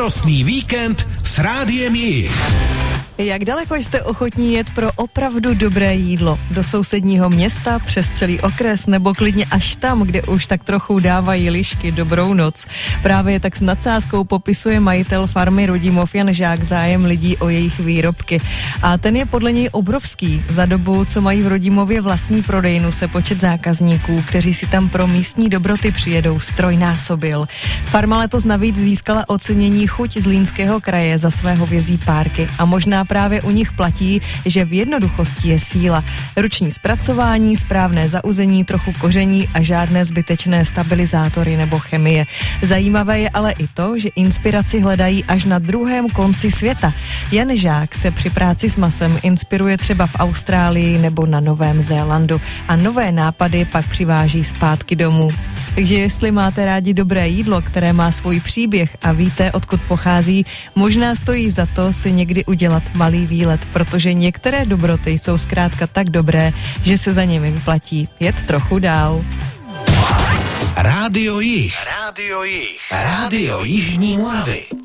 Radostný víkend s Rádiem Jich. Jak daleko jste ochotní jet pro opravdu dobré jídlo? Do sousedního města, přes celý okres nebo klidně až tam, kde už tak trochu dávají lišky dobrou noc? Právě tak s nadsázkou popisuje majitel farmy Rodimov Jan Žák zájem lidí o jejich výrobky. A ten je podle něj obrovský. Za dobu, co mají v Rodimově vlastní prodejnu, se počet zákazníků, kteří si tam pro místní dobroty přijedou, strojnásobil. Farma letos navíc získala ocenění Chuť Zlínského kraje za své hovězí párky a možná právě u nich platí, že v jednoduchosti je síla. Ruční zpracování, správné zauzení, trochu koření a žádné zbytečné stabilizátory nebo chemie. Zajímavé je ale i to, že inspiraci hledají až na druhém konci světa. Jan Žák se při práci s masem inspiruje třeba v Austrálii nebo na Novém Zélandu a nové nápady pak přiváží zpátky domů. Takže jestli máte rádi dobré jídlo, které má svůj příběh a víte, odkud pochází, možná stojí za to si někdy udělat malý výlet, protože některé dobroty jsou zkrátka tak dobré, že se za nimi vyplatí jet trochu dál. Rádio Jich. Rádio Jich. Rádio Jižní Moravy.